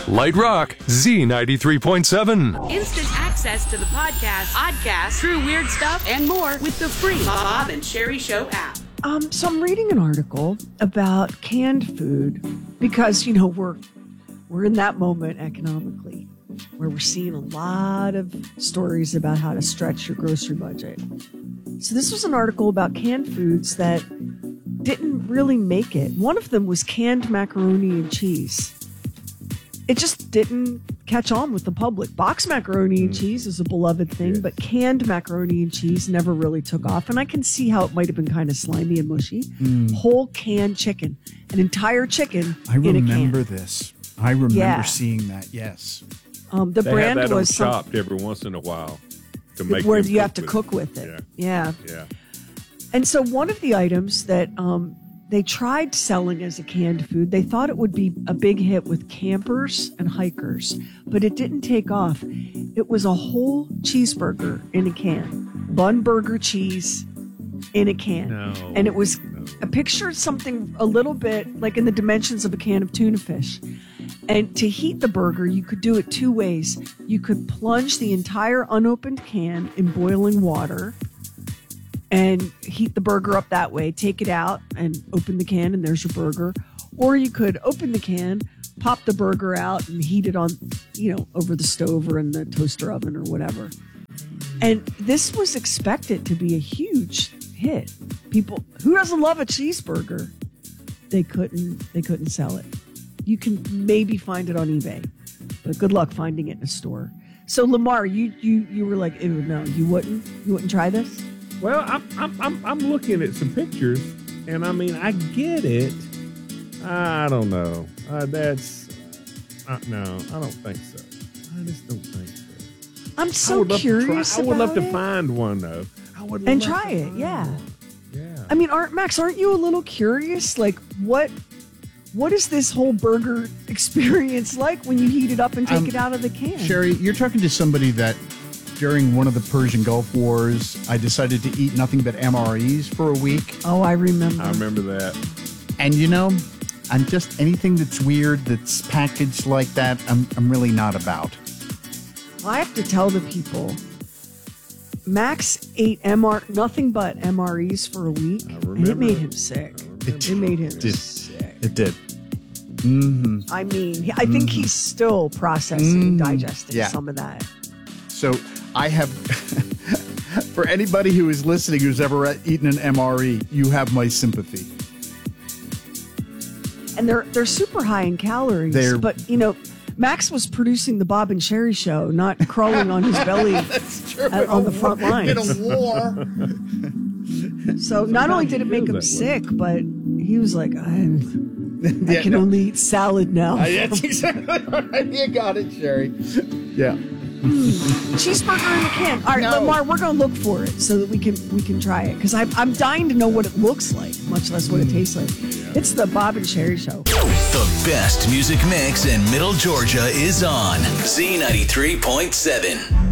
Light Rock, Z93.7. Instant access to the podcast, True Weird Stuff, and more with the free Bob and Sherry Show app. So I'm reading an article about canned food because, you know, we're in that moment economically where we're seeing a lot of stories about how to stretch your grocery budget. So this was an article about canned foods that didn't really make it. One of them was canned macaroni and cheese. It just didn't catch on with the public. Boxed macaroni and cheese is a beloved thing, but canned macaroni and cheese never really took off. And I can see how it might have been kind of slimy and mushy. Whole canned chicken, an entire chicken I in a can. remember this. I remember seeing that, yes. The they brand have that was on Chopped every once in a while to make where them you have to with cook with it. Yeah. And so one of the items that they tried selling as a canned food, they thought it would be a big hit with campers and hikers, but it didn't take off. It was a whole cheeseburger in a can, bun burger cheese in a can. And it was a picture of something a little bit like in the dimensions of a can of tuna fish. And to heat the burger, you could do it two ways. You could plunge the entire unopened can in boiling water and heat the burger up that way, take it out and open the can and there's your burger. Or you could open the can, pop the burger out and heat it on, you know, over the stove or in the toaster oven or whatever. And this was expected to be a huge hit. People, who doesn't love a cheeseburger? They couldn't sell it. You can maybe find it on eBay, but good luck finding it in a store. So Lamar, you were like, ew, no, you wouldn't try this? Well, I'm looking at some pictures, and I mean, I get it. I don't know. No, I don't think so. I just don't think so. I'm so curious. I would love to find one though. And try it. Yeah. I mean, aren't you a little curious? Like, what is this whole burger experience like when you heat it up and take it out of the can? Sherry, you're talking to somebody that during one of the Persian Gulf Wars, I decided to eat nothing but MREs for a week. Oh, I remember. I remember that. And you know, I'm just anything that's weird, that's packaged like that, I'm really not about. Well, I have to tell the people, Max ate nothing but MREs for a week, and it made him sick. It made him sick. It did. Mm-hmm. I mean, I think he's still processing and digesting some of that. So I have, for anybody who is listening who's ever eaten an MRE, you have my sympathy. And they're super high in calories, but you know, Max was producing the Bob and Sherry show, not crawling on his belly on the front lines. In a war. So not only did it make him sick, but he was like, I can only eat salad now. That's exactly right. You got it, Sherry. Yeah. Cheeseburger in a can. All right, Lamar, we're going to look for it so that we can try it. Because I'm dying to know what it looks like, much less what it tastes like. It's the Bob and Sherry Show. The best music mix in Middle Georgia is on Z93.7.